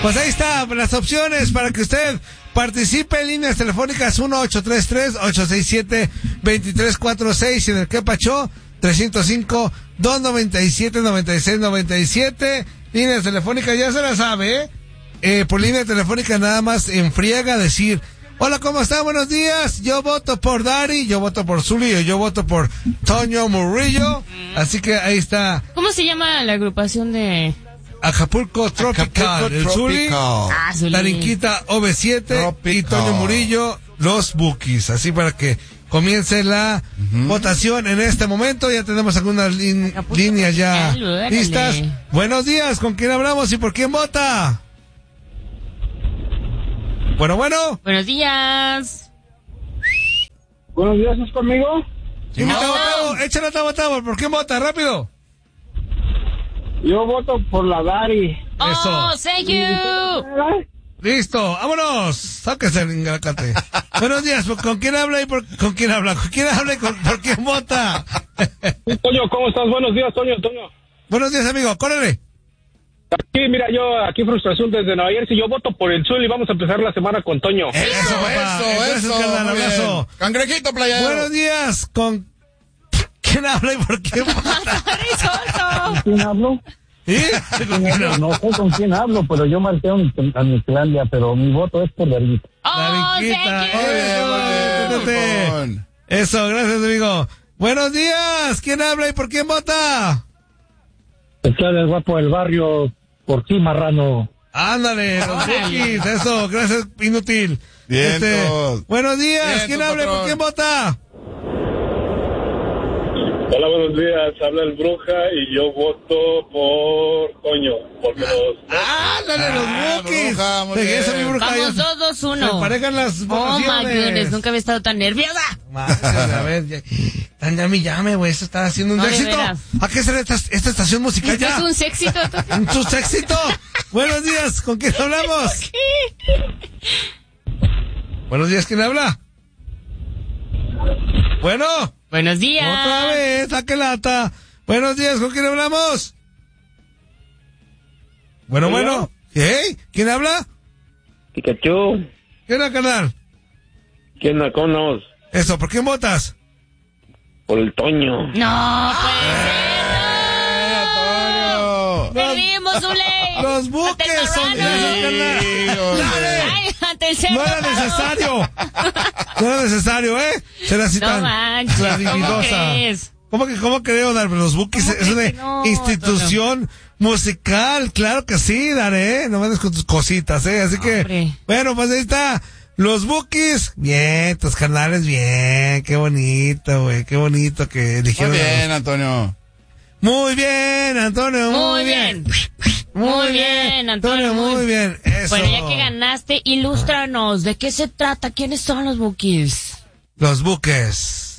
Pues ahí está, las opciones para que usted participe en líneas telefónicas 1-833-867-2346 y en el que pachó 305-297-9697. Líneas telefónicas, ya se la sabe, por línea telefónica nada más en friega decir: hola, ¿cómo está? Buenos días. Yo voto por Dari, yo voto por Zuli, yo voto por Toño Murillo. Así que ahí está. ¿Cómo se llama la agrupación de Acapulco Tropical? El Zuli, Tarinquita OV7 y Toño Murillo, los Bukis. Así para que comience la votación en este momento. Ya tenemos algunas líneas ya listas. Buenos días, ¿con quién hablamos y por quién vota? Bueno. Buenos días. Buenos días, ¿es conmigo? Sí, no. Échale a Tabo, ¿por quién vota? ¡Rápido! Yo voto por la Dari. Oh, thank you. Listo, vámonos. Sáquese el ingacate. Buenos días, ¿con quién habla y con quién habla? ¿Con quién habla y por quién vota? Toño, ¿cómo estás? Buenos días, Toño. Buenos días, amigo, córrele. Aquí, mira, aquí frustración desde Nueva Jersey. Yo voto por el Zuli y vamos a empezar la semana con Toño. Eso, papá. Gracias, carnal, abrazo. Cangrejito playero. Buenos días, ¿con quién habla y por quién vota? ¿Con quién hablo? ¿Sí? No sé con quién hablo, pero yo marqué a Miclandia, pero mi voto es por Darita. Oh, thank you. Eso, gracias, amigo. Buenos días, ¿quién habla y por quién vota? Está el guapo del barrio, por ti, marrano. Ándale, los Bukis, eso, gracias, inútil. Bien, buenos días, bien, ¿quién habla y por quién vota? Hola, buenos días, habla el Bruja y yo voto por Toño, porque los... ¡Ándale, los Bukis! Regresa mi Bruja. Vamos 2-2-1. Se parejan las Oh, my votaciones. goodness, nunca había estado tan nerviosa. A ver, llame, güey, eso está haciendo un No, de éxito. veras. ¿A qué será esta estación musical ya? Es un éxito. ¿Un éxito? Buenos días, ¿con quién hablamos? Buenos días, ¿quién habla? Bueno. Buenos días. Otra vez, saque lata. Buenos días, ¿con quién hablamos? Bueno. ¿Qué? ¿Quién habla? Pikachu. ¿Quién habla, carnal? ¿Quién la conos? Eso, ¿por quién votas? Por el Toño. No, puede Toño. ser. Perdimos, Zule. Los Bukis son esos, carnal. ¡Dale! Ay, ante el cerdo. No era necesario, ¿eh? Será así No tan manches, clarividosa. ¿cómo crees? ¿Cómo creo, Dar? Los Bukis es una no, institución musical, claro que sí, Dar, no me des con tus cositas, Así que, bueno, pues ahí está. Los Bukis, bien, tus canales, bien, qué bonito, güey, qué bonito que eligieron. Muy bien, Antonio. Muy bien, Antonio, Muy bien. Muy bien, Antonio. Muy bien, eso. Bueno, ya que ganaste, ilústranos. ¿De qué se trata? ¿Quiénes son los Bukis? Los Bukis